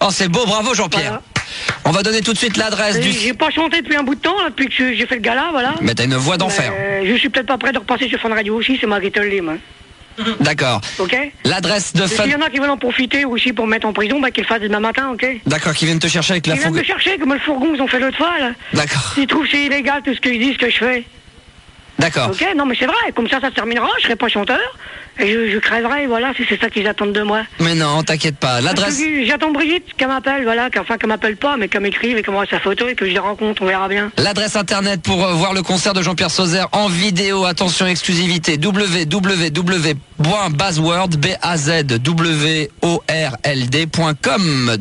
Oh, c'est beau, bravo Jean-Pierre. Voilà. On va donner tout de suite l'adresse du... J'ai pas chanté depuis un bout de temps, là, depuis que j'ai fait le gala, voilà. Mais t'as une voix d'enfer. Je suis peut-être pas prêt de repasser sur Fun Radio aussi, c'est moi qui te le dis, moi. D'accord. Ok. L'adresse de Fun... S'il y en a qui veulent en profiter aussi pour me mettre en prison, bah qu'ils le fassent demain matin, ok. D'accord, qui viennent te chercher avec la Ils viennent fourgon. me chercher, comme le fourgon, ils ont fait l'autre fois, là. D'accord. S'ils trouvent que c'est illégal tout ce qu'ils disent que je fais. D'accord. Ok, non mais c'est vrai, comme ça se terminera, je serai pas chanteur, et je crèverai, voilà, si c'est ça qu'ils attendent de moi. Mais non, t'inquiète pas. L'adresse... J'attends Brigitte qu'elle m'appelle, voilà, qu'elle m'appelle pas, mais qu'elle m'écrive et qu'elle m'envoie sa photo et que je les rencontre, on verra bien. L'adresse internet pour voir le concert de Jean-Pierre Sauzère en vidéo, attention exclusivité, www.buzzworld.com,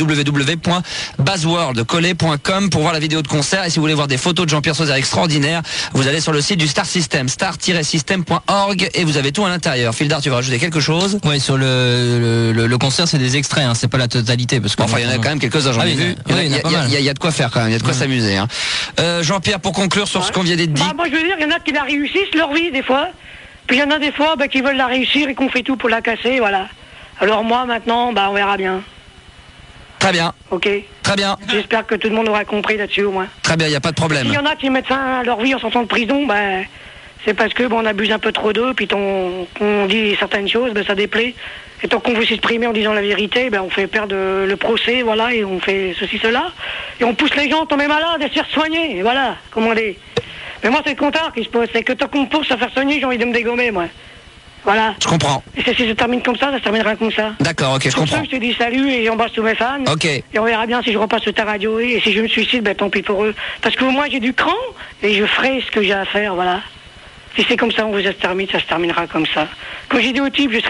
www.buzzworldcollé.com pour voir la vidéo de concert. Et si vous voulez voir des photos de Jean-Pierre Sauzère extraordinaires, vous allez sur le site du Star System, star-system.org, et vous avez tout à l'intérieur. Fildar, tu vas rajouter quelque chose? Ouais, sur le concert, c'est des extraits, hein, c'est pas la totalité, parce que Enfin, il y en a quand même quelques-uns, j'en ai vu. Il y a de quoi faire quand même, il y a de quoi s'amuser. Hein. Jean-Pierre, pour conclure sur ce qu'on vient d'être dit. Moi, je veux dire, il y en a qui la réussissent leur vie, des fois. Puis il y en a des fois qui veulent la réussir et qu'on fait tout pour la casser, voilà. Alors moi, maintenant, on verra bien. Très bien. Ok. Très bien. J'espère que tout le monde aura compris là-dessus, au moins. Très bien, il n'y a pas de problème. S'il y en a qui mettent fin à leur vie en sortant de prison, c'est parce que on abuse un peu trop d'eux, puis on dit certaines choses, ça déplaît. Et tant qu'on veut s'exprimer en disant la vérité, on fait perdre le procès, voilà, et on fait ceci, cela. Et on pousse les gens à tomber malades, à se faire soigner, et voilà, comme on dit. Mais moi, c'est le contraire qui se pose, c'est que tant qu'on me pousse à faire soigner, j'ai envie de me dégommer, moi. Voilà. Je comprends. Et si ça termine comme ça se terminera comme ça. D'accord, ok, je comprends. Ça, je te dis salut et j'embrasse tous mes fans. Ok. Et on verra bien si je repasse sur ta radio et si je me suicide, tant pis pour eux. Parce que moi, j'ai du cran et je ferai ce que j'ai à faire, voilà. Si c'est comme ça, ça se terminera comme ça. Quand j'ai dit au type, je serai